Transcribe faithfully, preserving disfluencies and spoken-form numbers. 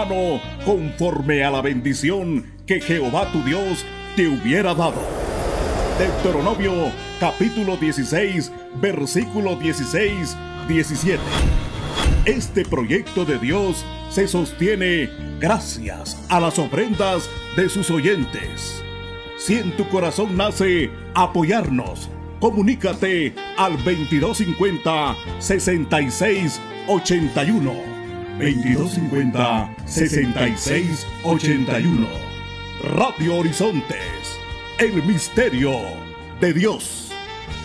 mano conforme a la bendición que Jehová tu Dios te hubiera dado. Deuteronomio capítulo dieciséis, versículo dieciséis, diecisiete. Este proyecto de Dios se sostiene gracias a las ofrendas de sus oyentes. Si en tu corazón nace apoyarnos, comunícate al veintidós cincuenta, sesenta y seis, ochenta y uno. veintidós cincuenta, sesenta y seis, ochenta y uno. Radio Horizontes, el misterio de Dios.